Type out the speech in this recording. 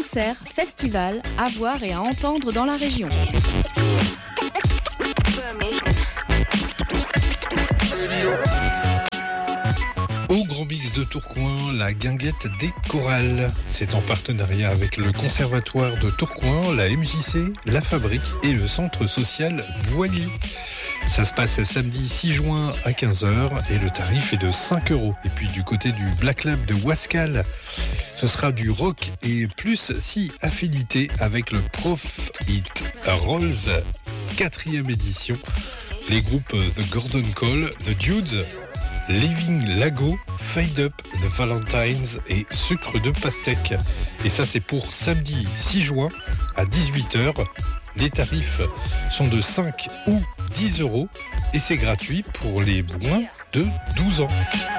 concerts, festivals à voir et à entendre dans la région. Au Grand Mix de Tourcoing, la guinguette des chorales. C'est en partenariat avec le Conservatoire de Tourcoing, la MJC, la Fabrique et le Centre social Boilly. Ça se passe samedi 6 juin à 15h et le tarif est de 5 €. Et puis du côté du Black Lab de Wascal, ce sera du rock et plus 6 affinités avec le Prof It Rolls, 4e édition. Les groupes The Gordon Call, The Dudes, Living Lago, Fade Up, The Valentines et Sucre de Pastèque. Et ça, c'est pour samedi 6 juin à 18h. Les tarifs sont de 5 ou 10 € et c'est gratuit pour les moins de 12 ans.